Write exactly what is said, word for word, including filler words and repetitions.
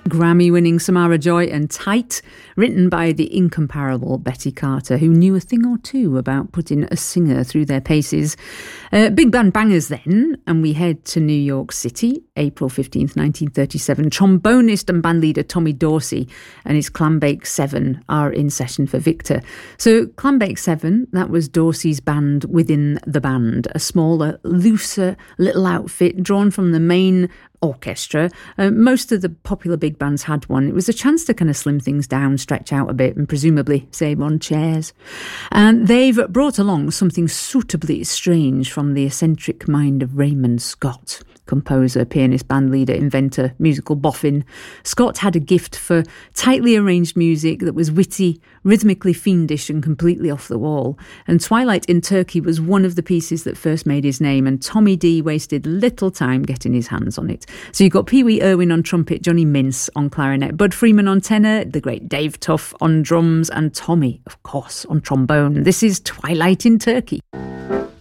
Grammy-winning Samara Joy and Tight, written by the incomparable Betty Carter, who knew a thing or two about putting a singer through their paces. Uh, big band bangers then, and we head to New York City, April fifteenth, nineteen thirty-seven. Trombonist and bandleader Tommy Dorsey and his Clambake Seven are in session for Victor. So Clambake Seven, that was Dorsey's band within the band, a smaller, looser little outfit drawn from the main orchestra. Uh, most of the popular big bands had one. It was a chance to kind of slim things down, stretch out a bit, and presumably save on chairs. And they've brought along something suitably strange from the eccentric mind of Raymond Scott, composer, pianist, bandleader, inventor, musical boffin. Scott had a gift for tightly arranged music that was witty, rhythmically fiendish and completely off the wall. And Twilight in Turkey was one of the pieces that first made his name, and Tommy D wasted little time getting his hands on it. So you've got Pee Wee Irwin on trumpet, Johnny Mintz on clarinet, Bud Freeman on tenor, the great Dave Tuff on drums, and Tommy, of course, on trombone. This is Twilight in Turkey.